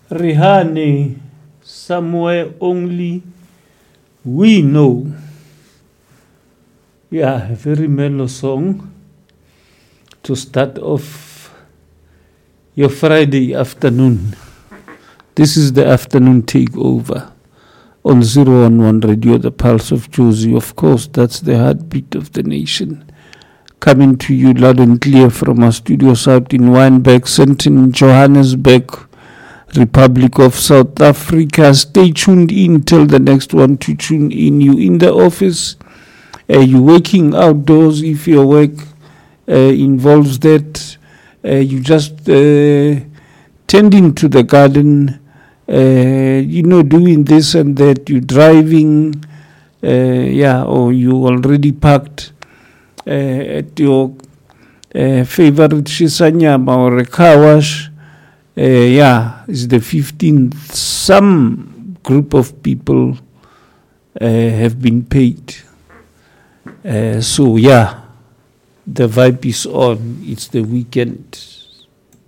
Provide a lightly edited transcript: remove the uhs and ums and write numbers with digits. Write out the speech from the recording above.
Rihane, somewhere only we know. Yeah, a very mellow song to start off your Friday afternoon. This is the afternoon takeover on 011 Radio, the Pulse of Jozi. Of course, that's the heartbeat of the nation. Coming to you loud and clear from our studios out in Wynberg, Sandton, Johannesburg, Republic of South Africa. Stay tuned in till the next one to tune in. You in the office, you working outdoors if your work involves that. You just tending to the garden, doing this and that. You driving, or you already parked at your favorite Shisanyama or a car wash. It's the 15th. Some group of people have been paid. The vibe is on. It's the weekend.